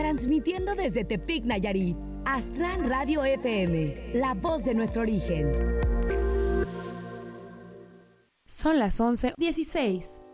transmitiendo desde Tepic, Nayarit. Aztlán Radio FM, la voz de nuestro origen. Son las 11:16.